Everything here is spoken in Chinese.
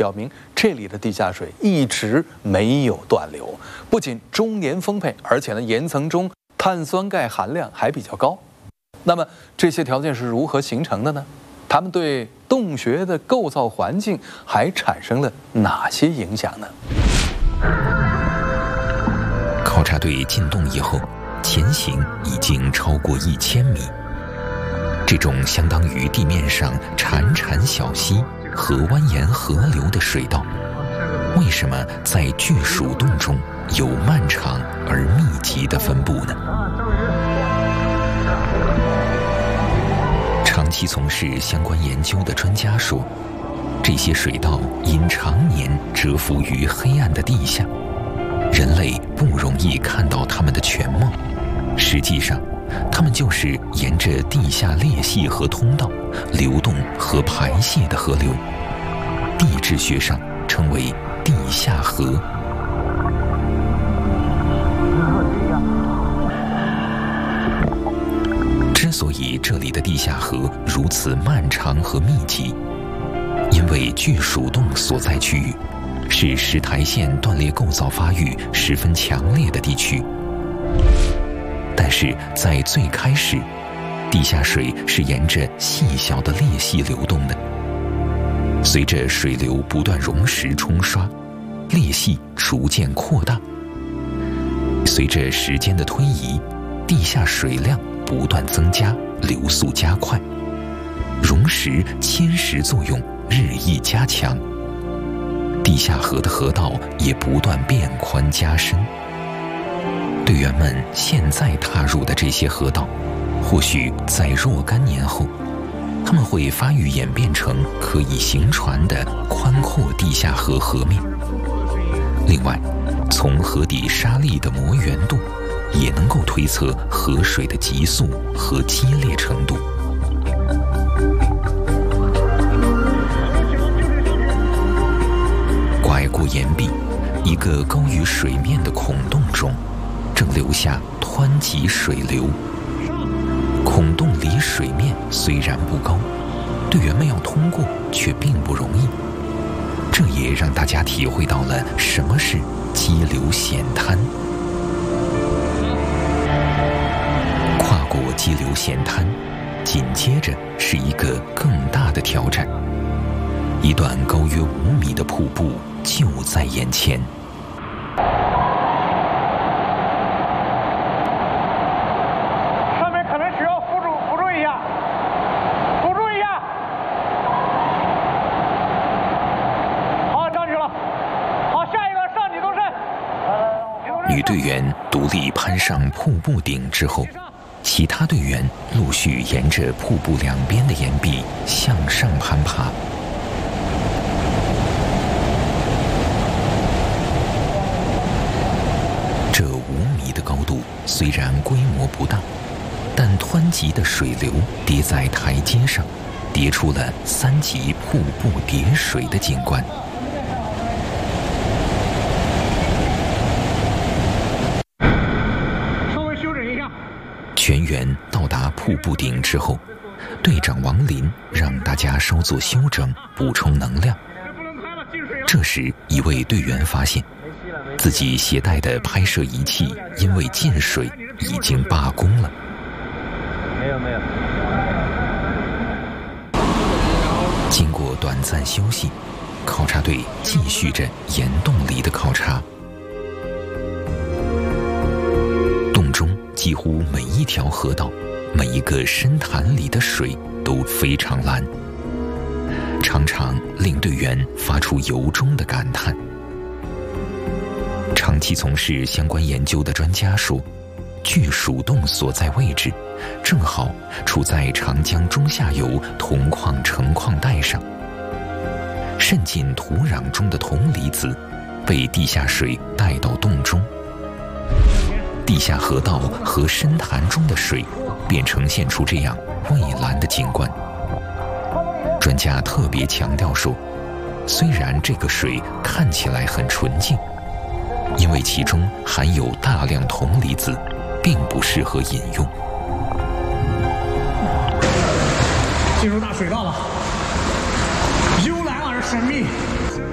表明这里的地下水一直没有断流，不仅终年丰沛，而且呢岩层中碳酸钙含量还比较高。那么这些条件是如何形成的呢？它们对洞穴的构造环境还产生了哪些影响呢？ 考察队进洞以后，前行已经超过1000米。这种相当于地面上潺潺小溪和蜿蜒河流的水道，为什么在巨鼠洞中有漫长而密集的分布呢？长期从事相关研究的专家说，这些水道因常年蛰伏于黑暗的地下，人类不容易看到它们的全貌。实际上，它们就是沿着地下裂隙和通道流动和排泄的河流，地质学上称为地下河。之所以这里的地下河如此漫长和密集，因为巨鼠洞所在区域是石台县断裂构造发育十分强烈的地区。但是在最开始，地下水是沿着细小的裂隙流动的。随着水流不断溶蚀冲刷，裂隙逐渐扩大。随着时间的推移，地下水量不断增加，流速加快，溶蚀侵蚀作用日益加强，地下河的河道也不断变宽加深。队员们现在踏入的这些河道，或许在若干年后，它们会发育演变成可以行船的宽阔地下河河面。另外，从河底沙砾的磨圆度，也能够推测河水的急速和激烈程度。拐过岩壁，一个高于水面的孔洞中，正流下湍急水流。孔洞离水面虽然不高，队员们要通过却并不容易。这也让大家体会到了什么是激流险滩。跨过激流险滩，紧接着是一个更大的挑战。一段高约5米的瀑布就在眼前。 上面可能需要辅助一下，辅助一下。好，上去了。好，下一个上女动身。 女队员独立攀上瀑布顶之后，其他队员陆续沿着瀑布两边的岩壁向上攀爬。这5米的高度虽然规模不大，但湍急的水流叠在台阶上，叠出了3级瀑布叠水的景观。 稍微修整一下。 全员到达瀑布顶之后，队长王林让大家稍作休整，补充能量。这时，一位队员发现自己携带的拍摄仪器因为进水已经罢工了。 没有。 经过短暂休息，考察队继续着岩洞里的考察。洞中几乎每一条河道，每一个深潭里的水都非常蓝，常常令队员发出由衷的感叹。长期从事相关研究的专家说，巨鼠洞所在位置正好处在长江中下游铜矿成矿带上，渗进土壤中的铜离子被地下水带到洞中，地下河道和深潭中的水便呈现出这样蔚蓝的景观。专家特别强调说，虽然这个水看起来很纯净，因为其中含有大量铜离子，并不适合饮用。 进入大水道了，幽蓝而神秘。